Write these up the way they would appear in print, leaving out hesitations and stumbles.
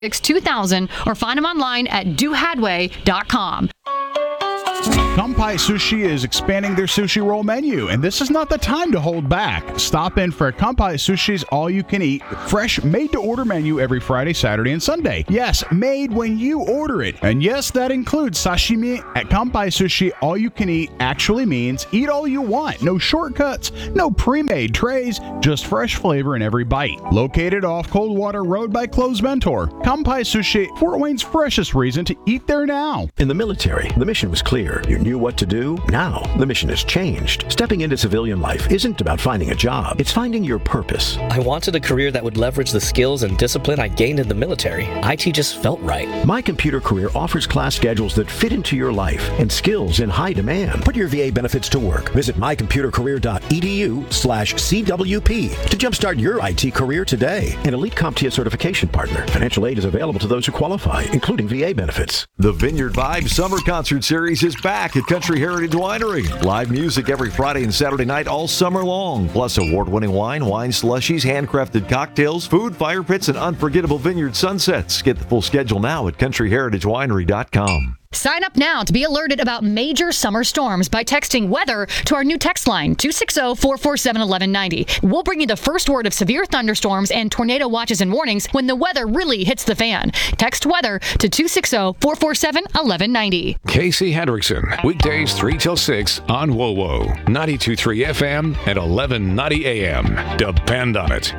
2000 or find them online at dohadway.com. Kampai Sushi is expanding their sushi roll menu, and this is not the time to hold back. Stop in for Kampai Sushi's all-you-can-eat, fresh, made-to-order menu every Friday, Saturday, and Sunday. Yes, made when you order it. And yes, that includes sashimi. At Kampai Sushi, all-you-can-eat actually means eat all you want. No shortcuts, no pre-made trays, just fresh flavor in every bite. Located off Coldwater Road by Cloves Mentor, Kampai Sushi, Fort Wayne's freshest reason to eat there now. In the military, the mission was clear. You knew what to do. Now, the mission has changed. Stepping into civilian life isn't about finding a job. It's finding your purpose. I wanted a career that would leverage the skills and discipline I gained in the military. IT just felt right. My Computer Career offers class schedules that fit into your life and skills in high demand. Put your VA benefits to work. Visit mycomputercareer.edu/CWP to jumpstart your IT career today. An elite CompTIA certification partner. Financial aid is available to those who qualify, including VA benefits. The Vineyard Vibe Summer Concert Series is back at Country Heritage Winery. Live music every Friday and Saturday night all summer long. Plus award-winning wine slushies, handcrafted cocktails, food, fire pits, and unforgettable vineyard sunsets. Get the full schedule now at countryheritagewinery.com. Sign up now to be alerted about major summer storms by texting weather to our new text line, 260-447-1190. We'll bring you the first word of severe thunderstorms and tornado watches and warnings when the weather really hits the fan. Text weather to 260-447-1190. Casey Hendrickson, weekdays 3 till 6 on WOWO, 92.3 FM and 1190 AM. Depend on it.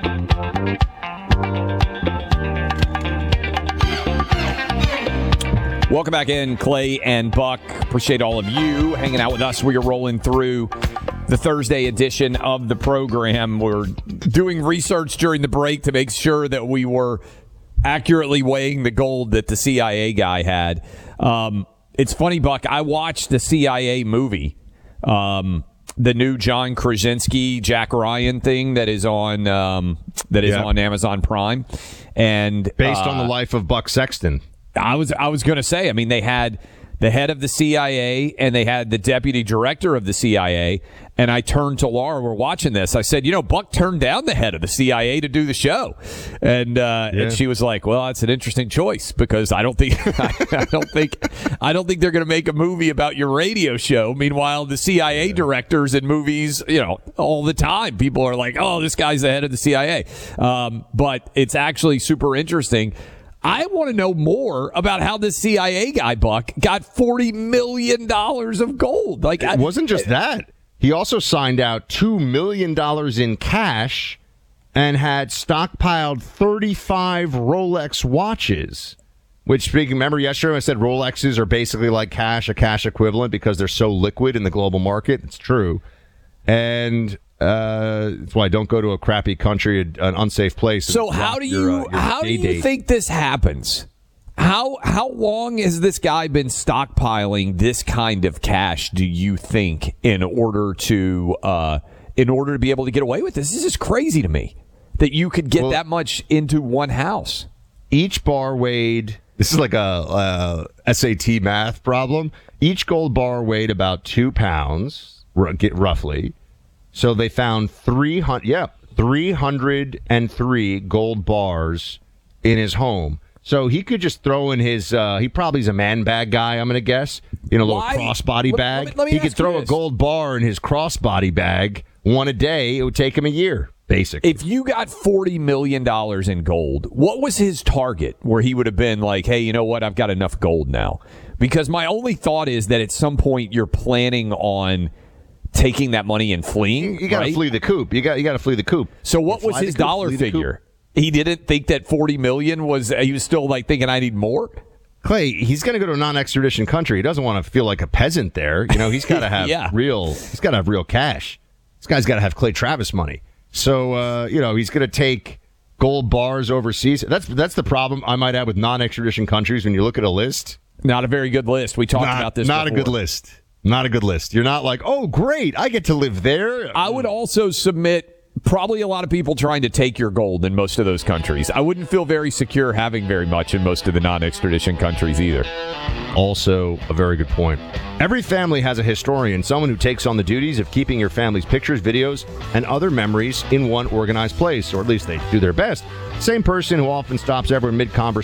Welcome back in, Clay and Buck. Appreciate all of you hanging out with us. We are rolling through the Thursday edition of the program. We're doing research during the break to make sure that we were accurately weighing the gold that the CIA guy had. It's funny, Buck. I watched the CIA movie, the new John Krasinski, Jack Ryan thing that is on on Amazon Prime, and based on the life of Buck Sexton. I was going to say, I mean, they had the head of the CIA and they had the deputy director of the CIA. And I turned to Laura, we're watching this. I said, Buck turned down the head of the CIA to do the show. And she was like, well, that's an interesting choice because I don't think they're going to make a movie about your radio show. Meanwhile, the CIA directors in movies, all the time, people are like, oh, this guy's the head of the CIA. But it's actually super interesting. I want to know more about how this CIA guy, Buck, got $40 million of gold. Like, it wasn't just that. He also signed out $2 million in cash and had stockpiled 35 Rolex watches. Which, remember yesterday I said Rolexes are basically like cash, a cash equivalent, because they're so liquid in the global market. It's true. And that's why I don't go to a crappy country, an unsafe place. So how do you think this happens? How long has this guy been stockpiling this kind of cash, do you think, in order to be able to get away with this? This is crazy to me that you could get that much into one house. Each bar weighed, this is like a SAT math problem. Each gold bar weighed about 2 pounds, roughly. So they found 303 gold bars in his home. So he could just throw in his, he probably is a man bag guy, I'm going to guess, a little crossbody bag. Let me he could throw a gold bar in his crossbody bag, one a day. It would take him a year, basically. If you got $40 million in gold, what was his target where he would have been like, hey, you know what, I've got enough gold now? Because my only thought is that at some point you're planning on taking that money and fleeing. You got to flee the coop. You got to flee the coop. So what was his dollar figure? He didn't think that 40 million was. He was still like thinking, I need more. Clay, he's going to go to a non-extradition country. He doesn't want to feel like a peasant there. He's got to have real. He's got to have real cash. This guy's got to have Clay Travis money. So he's going to take gold bars overseas. That's the problem I might have with non-extradition countries when you look at a list. Not a very good list. We talked about this. Not before. A good list. Not a good list. You're not like, oh, great, I get to live there. I would also submit probably a lot of people trying to take your gold in most of those countries. I wouldn't feel very secure having very much in most of the non-extradition countries either. Also, a very good point. Every family has a historian, someone who takes on the duties of keeping your family's pictures, videos, and other memories in one organized place, or at least they do their best. Same person who often stops everyone mid-conversation